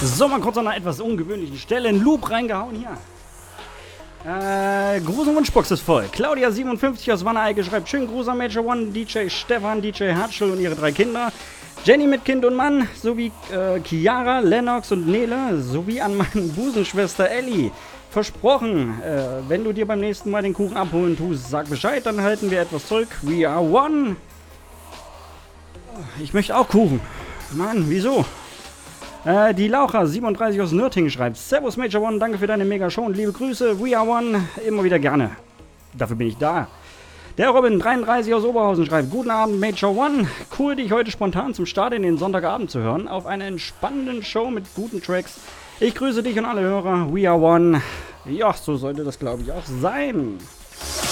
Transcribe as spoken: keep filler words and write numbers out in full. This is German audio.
So, mal kurz an einer etwas ungewöhnlichen Stelle einen Loop reingehauen hier. Äh, Gruß und Wunschbox ist voll. Claudia siebenundfünfzig aus Wanne-Eickel schreibt: Schönen Gruß an Major One, D J Stefan, D J Hatschel und ihre drei Kinder. Jenny mit Kind und Mann, sowie äh, Chiara, Lennox und Nele, sowie an meine Busenschwester Ellie. Versprochen, äh, wenn du dir beim nächsten Mal den Kuchen abholen tust, sag Bescheid, dann halten wir etwas zurück. We are one. Ich möchte auch Kuchen. Mann, wieso? Äh, die Laucha siebenunddreißig aus Nürtingen schreibt: Servus Major One, danke für deine Mega-Show und liebe Grüße. We are one, immer wieder gerne. Dafür bin ich da. Der Robin dreiunddreißig aus Oberhausen schreibt: Guten Abend Major One, cool dich heute spontan zum Start in den Sonntagabend zu hören, auf einer entspannenden Show mit guten Tracks. Ich grüße dich und alle Hörer. We are one. Ja, so sollte das glaube ich auch sein.